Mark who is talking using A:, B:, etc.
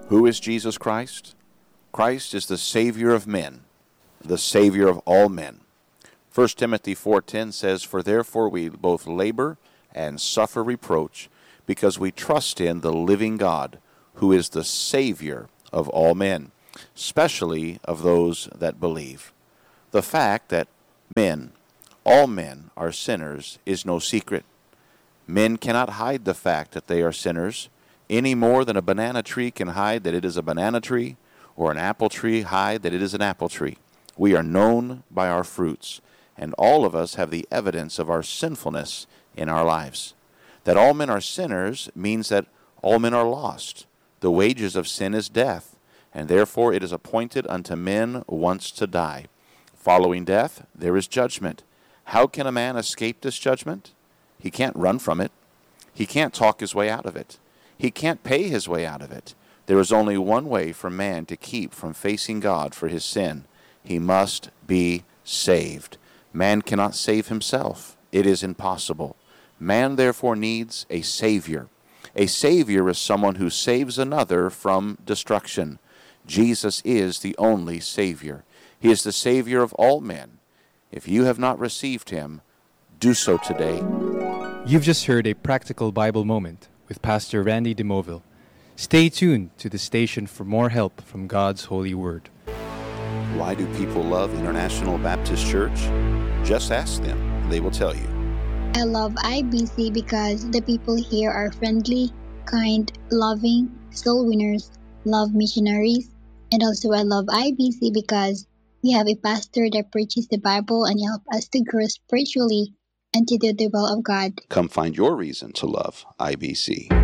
A: Who is Jesus Christ? Christ is the Savior of men, the Savior of all men. 1 Timothy 4:10 says, "For therefore we both labor and suffer reproach, because we trust in the living God, who is the Savior of all men, especially of those that believe." The fact that all men are sinners is no secret. Men cannot hide the fact that they are sinners any more than a banana tree can hide that it is a banana tree, or an apple tree hide that it is an apple tree. We are known by our fruits, and all of us have the evidence of our sinfulness in our lives. That all men are sinners means that all men are lost. The wages of sin is death, and therefore it is appointed unto men once to die. Following death, there is judgment. How can a man escape this judgment? He can't run from it. He can't talk his way out of it. He can't pay his way out of it. There is only one way for man to keep from facing God for his sin. He must be saved. Man cannot save himself. It is impossible. Man therefore needs a Savior. A Savior is someone who saves another from destruction. Jesus is the only Savior. He is the Savior of all men. If you have not received him, do so today.
B: You've just heard a practical Bible moment with Pastor Randy DeMoville. Stay tuned to the station for more help from God's holy word.
A: Why do people love International Baptist Church? Just ask them, and they will tell you.
C: I love IBC because the people here are friendly, kind, loving, soul winners, love missionaries, and also I love IBC because we have a pastor that preaches the Bible and help us to grow spiritually and to do the will of God.
A: Come find your reason to love IBC.